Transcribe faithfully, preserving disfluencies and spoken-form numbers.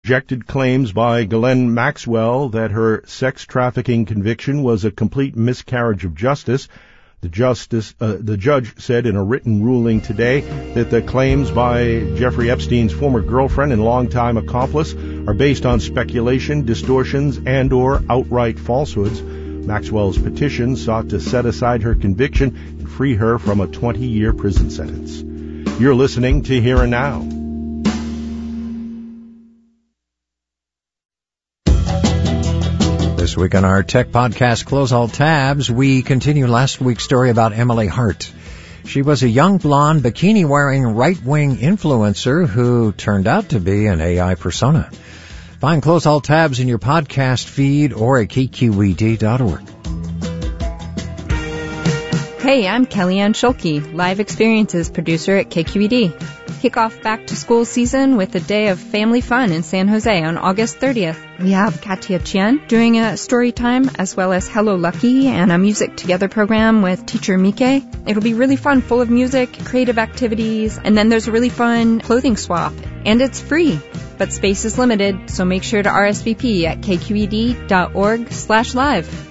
Rejected claims by Ghislaine Maxwell that her sex trafficking conviction was a complete miscarriage of justice. The justice, uh, the judge said in a written ruling today that the claims by Jeffrey Epstein's former girlfriend and longtime accomplice are based on speculation, distortions, and or outright falsehoods. Maxwell's petition sought to set aside her conviction and free her from a twenty-year prison sentence. You're listening to Here and Now. This week on our Tech Podcast, Close All Tabs, we continue last week's story about Emily Hart. She was a young blonde, bikini-wearing right-wing influencer who turned out to be an A I persona. Find Close All Tabs in your podcast feed or at K Q E D dot org. Hey, I'm Kellyanne Schulke, Live Experiences producer at K Q E D. Kick off back-to-school season with a day of family fun in San Jose on August thirtieth. We have Katia Chien doing a story time, as well as Hello Lucky and a Music Together program with teacher Mike. It'll be really fun, full of music, creative activities, and then there's a really fun clothing swap. And it's free, but space is limited, so make sure to R S V P at K Q E D dot org slash live.